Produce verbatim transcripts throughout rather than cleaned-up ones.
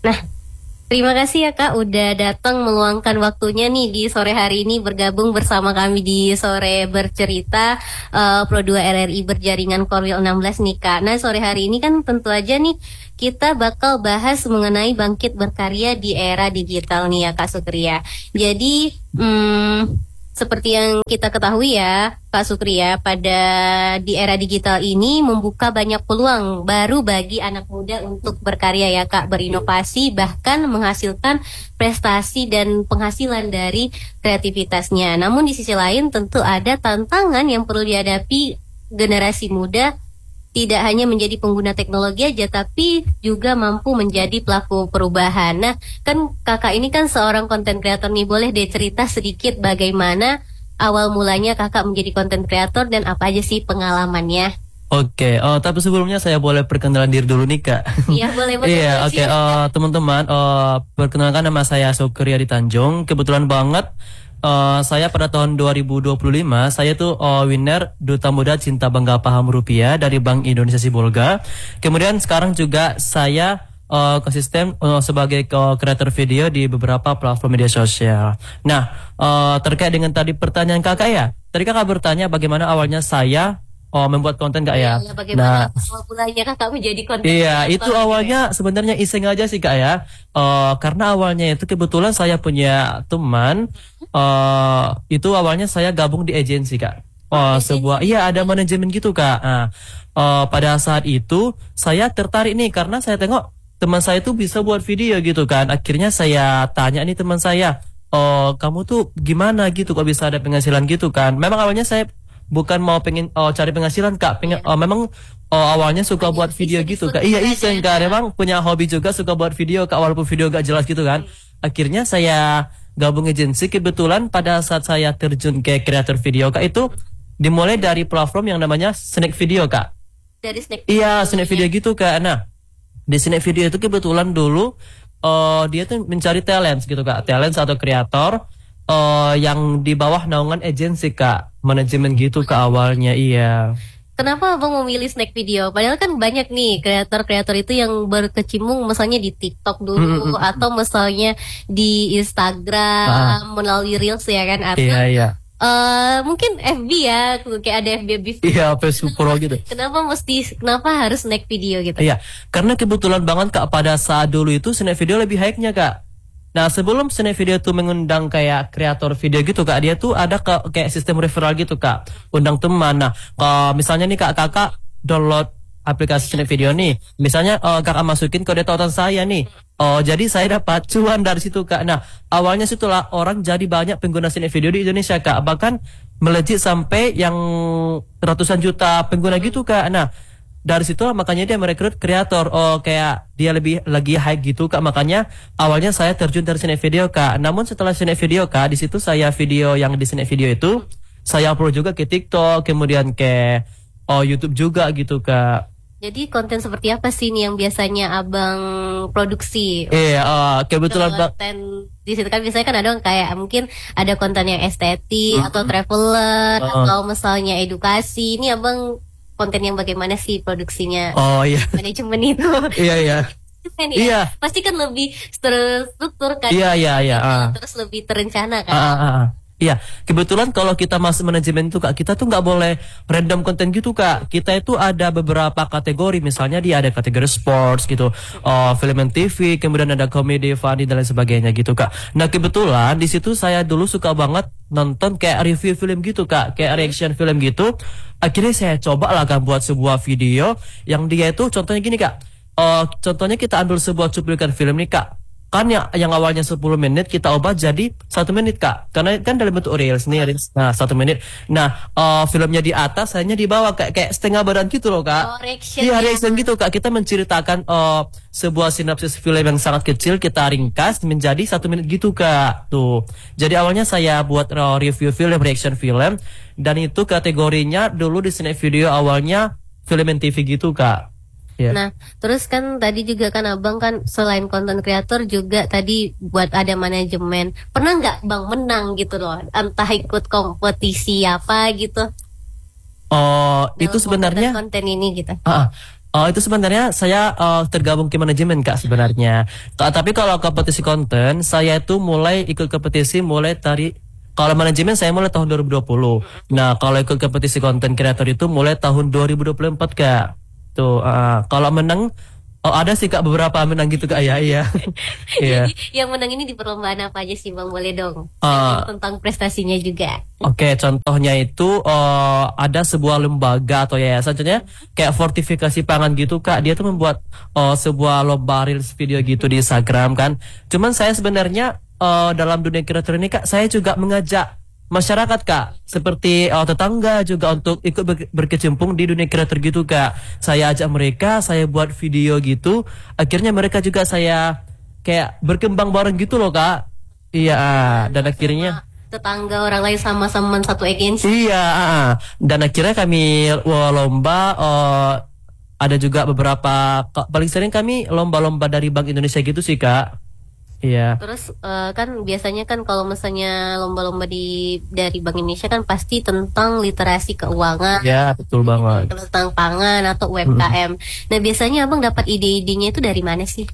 Nah, terima kasih ya Kak udah datang meluangkan waktunya nih di sore hari ini bergabung bersama kami di Sore Bercerita uh, Pro dua R R I Berjaringan Korwil enam belas nih Kak. Nah, sore hari ini kan tentu aja nih kita bakal bahas mengenai bangkit berkarya di era digital nih ya Kak Sukria. Jadi, hmm, seperti yang kita ketahui ya, Kak Sukri ya, pada di era digital ini membuka banyak peluang baru bagi anak muda untuk berkarya ya Kak, berinovasi bahkan menghasilkan prestasi dan penghasilan dari kreativitasnya. Namun di sisi lain tentu ada tantangan yang perlu dihadapi generasi muda, tidak hanya menjadi pengguna teknologi aja, tapi juga mampu menjadi pelaku perubahan. Nah, kan kakak ini kan seorang konten kreator nih, boleh deh cerita sedikit bagaimana awal mulanya kakak menjadi konten kreator dan apa aja sih pengalamannya? Oke, oh, tapi sebelumnya saya boleh perkenalan diri dulu nih Kak. Iya, boleh boleh. Iya, oke, okay, uh, teman-teman, uh, perkenalkan nama saya Sukri Adi Tanjung. Kebetulan banget. Uh, saya pada tahun dua ribu dua puluh lima saya tuh uh, winner Duta Muda Cinta Bangga Paham Rupiah dari Bank Indonesia Sibolga. Kemudian sekarang juga saya uh, konsisten uh, sebagai kreator video di beberapa platform media sosial. Nah, uh, terkait dengan tadi pertanyaan kakak ya, tadi kakak bertanya bagaimana awalnya saya Oh, membuat konten Kak ya. Ya, bagaimana nah, awal mulanya Kakak menjadi konten? Iya, itu awalnya ya? Sebenarnya iseng aja sih Kak ya. Uh, karena awalnya itu kebetulan saya punya teman. Uh, itu awalnya saya gabung di agensi Kak. Oh, sebuah iya ada manajemen gitu Kak. Nah, uh, pada saat itu saya tertarik nih karena saya tengok teman saya tuh bisa buat video gitu kan. Akhirnya saya tanya nih teman saya, oh kamu tuh gimana gitu kok bisa ada penghasilan gitu kan? Memang awalnya saya bukan mau pengen oh, cari penghasilan Kak, pengen yeah. oh, memang oh, awalnya suka Hanya buat video gitu Kak. Iya iseng Kak, memang punya hobi juga suka buat video Kak, walaupun video gak jelas gitu kan. Hmm. Akhirnya saya gabung agensi, kebetulan pada saat saya terjun ke kreator video Kak itu dimulai dari platform yang namanya Snack Video Kak. Dari Snack Video. Iya, Snack Video gitu Kak. Nah, di Snack Video itu kebetulan dulu uh, dia tuh mencari talent gitu Kak, talent atau kreator. Uh, yang di bawah naungan agensi Kak, manajemen gitu ke awalnya. Iya. Kenapa abang memilih Snack Video? Padahal kan banyak nih kreator-kreator itu yang berkecimpung misalnya di TikTok dulu, mm, mm, atau misalnya di Instagram ah. melalui Reels ya kan, atau iya, iya. Uh, mungkin F B ya, kayak ada F B B. Iya, Facebook Pro gitu. Kenapa mesti, kenapa harus Snack Video gitu? Iya, karena kebetulan banget Kak pada saat dulu itu Snack Video lebih hype-nya Kak. Nah sebelum Snack Video tuh mengundang kayak kreator video gitu Kak, dia tuh ada ke, kayak sistem referral gitu Kak, undang teman. Nah kalau misalnya nih Kak, kakak download aplikasi Snack Video nih, misalnya uh, kakak masukin kode tautan saya nih, oh jadi saya dapat cuan dari situ Kak. Nah awalnya situlah orang jadi banyak pengguna Snack Video di Indonesia Kak, bahkan melejit sampai yang ratusan juta pengguna gitu Kak. Nah dari situ makanya dia merekrut kreator, oh kayak dia lebih lagi high gitu Kak, makanya awalnya saya terjun dari Snack Video Kak. Namun setelah Snack Video Kak, di situ saya video yang di Snack Video itu saya upload juga ke TikTok, kemudian ke oh YouTube juga gitu Kak. Jadi konten seperti apa sih nih yang biasanya abang produksi? Iya, uh, kebetulan konten di situ kan biasanya kan ada kayak mungkin ada konten yang estetik, uh, atau traveler, uh, atau misalnya edukasi. Ini abang konten yang bagaimana sih produksinya? Oh iya. Manajemen itu. Iya iya. Kan, ya? Iya. Pasti kan lebih terstruktur kan. Iya iya iya. Uh. Terus lebih terencana kan. Uh, uh, uh. Iya, kebetulan kalau kita masuk manajemen itu Kak, kita tuh nggak boleh random konten gitu Kak. Kita itu ada beberapa kategori, misalnya dia ada kategori sports gitu, uh, film dan T V, kemudian ada komedi, funny dan lain sebagainya gitu Kak. Nah kebetulan di situ saya dulu suka banget nonton kayak review film gitu Kak, kayak reaction film gitu. Akhirnya saya coba lah kan buat sebuah video yang dia itu contohnya gini Kak. Uh, contohnya kita ambil sebuah cuplikan film nih Kak. Kan yang, yang awalnya sepuluh menit kita ubah jadi satu menit Kak. Karena kan dalam bentuk reels nih, reels. Nah satu menit. Nah uh, filmnya di atas, hanya di bawah kayak, kayak setengah badan gitu loh Kak. Oh, reaction. Iya reaction gitu Kak. Kita menceritakan uh, sebuah sinopsis film yang sangat kecil, kita ringkas menjadi satu menit gitu Kak. Tuh. Jadi awalnya saya buat uh, review film, reaction film. Dan itu kategorinya dulu di Snack Video awalnya film dan T V gitu Kak. Yeah. Nah, terus kan tadi juga kan abang kan selain konten kreator juga tadi buat ada manajemen. Pernah nggak bang menang gitu loh? Entah ikut kompetisi apa gitu? Oh, itu sebenarnya konten ini gitu. Uh, Oh itu sebenarnya saya uh, tergabung ke manajemen kak sebenarnya. Kak, tapi kalau kompetisi konten saya itu mulai ikut kompetisi mulai dari kalau manajemen saya mulai tahun dua ribu dua puluh. Nah kalau ikut kompetisi konten kreator itu mulai tahun dua ribu dua puluh empat kak. Tuh uh, kalau menang oh ada sih kak beberapa menang gitu kak ya iya. Iya. Jadi yang menang ini di perlombaan apa aja sih Bang? Boleh dong. Uh, Tentang prestasinya juga. Oke, contohnya itu uh, ada sebuah lembaga atau yayasan, contohnya kayak fortifikasi pangan gitu kak. Dia tuh membuat uh, sebuah lomba reels video gitu di Instagram kan. Cuman saya sebenarnya uh, dalam dunia kreator ini kak, saya juga mengajak masyarakat kak, seperti uh, tetangga juga untuk ikut ber- berkecimpung di dunia kreator gitu kak. Saya ajak mereka, saya buat video gitu. Akhirnya mereka juga saya kayak berkembang bareng gitu loh kak. Iya, dan akhirnya Tetangga orang lain sama-sama satu agensi. iya, ah, dan akhirnya kami wah, lomba. Oh, ada juga beberapa ka- paling sering kami lomba-lomba dari Bank Indonesia gitu sih kak. Iya, Terus eh, kan biasanya kan kalau misalnya lomba-lomba di dari Bank Indonesia kan pasti tentang literasi keuangan, ya betul banget. tentang pangan atau U M K M. Nah biasanya abang dapat ide-idenya itu dari mana sih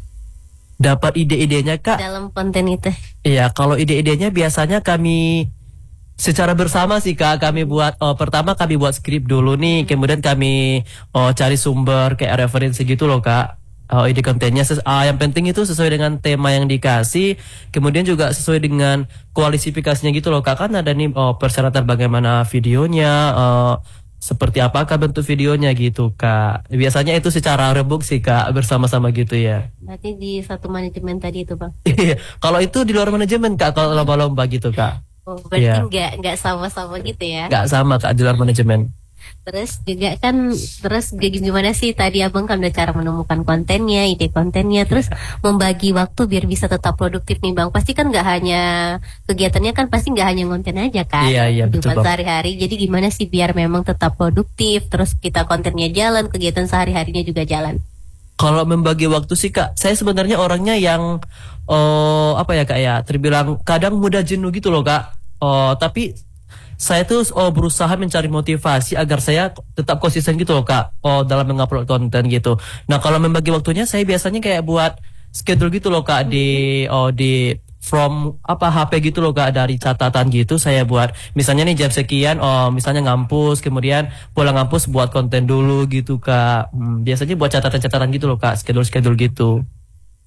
Dapat ide-idenya kak. dalam konten itu? Iya, kalau ide-idenya biasanya kami secara bersama sih kak. Kami buat oh, pertama kami buat skrip dulu nih, kemudian kami oh, cari sumber kayak referensi gitu loh kak. Oh, ide kontennya ses- ah, yang penting itu sesuai dengan tema yang dikasih, kemudian juga sesuai dengan kualifikasinya gitu loh kak. Kan ada nih oh, persyaratan bagaimana videonya, eh, seperti apakah bentuk videonya gitu kak. Biasanya itu secara rembuk sih kak, bersama-sama gitu ya. Berarti di satu manajemen tadi itu bang. Iya, kalau itu di luar manajemen kak, kalau lomba-lomba gitu kak, Oh, berarti Iya. nggak nggak sama-sama gitu ya? nggak sama kak di luar manajemen. Terus juga kan, terus g- gimana sih tadi abang kan udah cara menemukan kontennya, ide kontennya, terus membagi waktu biar bisa tetap produktif nih bang. Pasti kan nggak hanya kegiatannya kan pasti nggak hanya konten aja kan, Iya, iya, betul, kehidupan Bang. sehari-hari. Jadi gimana sih biar memang tetap produktif, terus kita kontennya jalan, kegiatan sehari-harinya juga jalan. Kalau membagi waktu sih kak, saya sebenarnya orangnya yang oh apa ya kak ya, terbilang kadang mudah jenuh gitu loh kak. Oh tapi saya tuh oh berusaha mencari motivasi agar saya tetap konsisten gitu loh kak. Oh dalam mengupload konten gitu. Nah kalau membagi waktunya saya biasanya kayak buat schedule gitu loh kak di oh di from apa H P gitu loh kak, dari catatan gitu saya buat misalnya nih jam sekian oh misalnya ngampus, kemudian pulang ngampus buat konten dulu gitu kak. Hmm, biasanya buat catatan-catatan gitu loh kak, schedule-schedule gitu.